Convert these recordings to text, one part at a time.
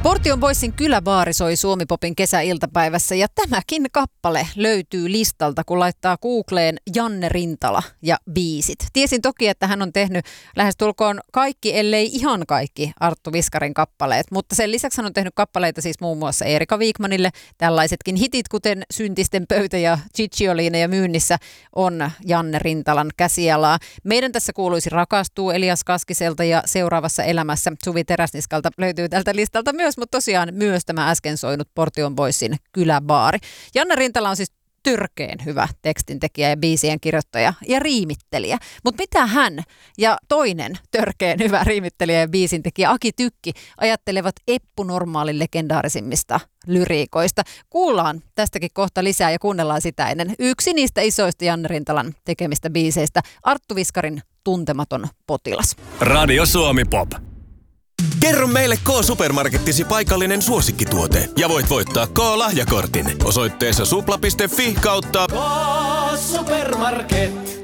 Portion Boysin Kyläbaari soi Suomi-popin kesäiltapäivässä ja tämäkin kappale löytyy listalta, kun laittaa Googleen Janne Rintala ja biisit. Tiesin toki, että hän on tehnyt lähestulkoon kaikki, ellei ihan kaikki Arttu Viskarin kappaleet, mutta sen lisäksi hän on tehnyt kappaleita siis muun muassa Erika Wigmanille. Tällaisetkin hitit, kuten Syntisten pöytä ja Cicciolina myynnissä, on Janne Rintalan käsialaa. Meidän tässä kuuluisi Rakastuu Elias Kaskiselta ja Seuraavassa elämässä Suvi Teräsniskalta löytyy tältä listalta myös, mutta tosiaan myös tämä äsken soinut Portion Boysin Kyläbaari. Janne Rintala on siis törkeen hyvä tekstintekijä ja biisien kirjoittaja ja riimittelijä. Mutta mitä hän ja toinen törkeen hyvä riimittelijä ja biisintekijä Aki Tykki ajattelevat Eppu Normaalin legendaarisimmista lyriikoista? Kuullaan tästäkin kohta lisää ja kuunnellaan sitä ennen yksi niistä isoista Janne Rintalan tekemistä biiseistä, Arttu Viskarin Tuntematon potilas. Radio Suomi Pop. Kerro meille K-supermarkettisi paikallinen suosikkituote ja voit voittaa K-lahjakortin osoitteessa supla.fi kautta K-supermarket.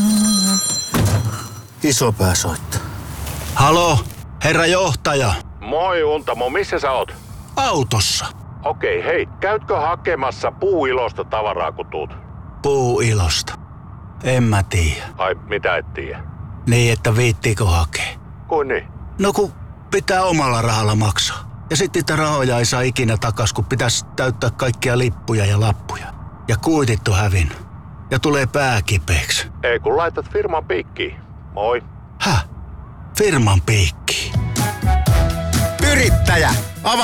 Isopää soittaa. Halo, herra johtaja. Moi Untamo, missä sä oot? Autossa. Okei, hei, käytkö hakemassa Puuilosta tavaraa kun tuut? Puuilosta. En mä tiedä. Ai, mitä et tiedä? Niin, että viittiikö hakea? Kuin niin? No kun pitää omalla rahalla maksaa. Ja sitten niitä rahoja ei saa ikinä takas, kun pitäisi täyttää kaikkia lippuja ja lappuja. Ja kuitit on hävinnyt. Ja tulee pää kipeäksi. Ei kun laitat firman piikkiin. Moi. Häh? Firman piikkiin? Yrittäjä!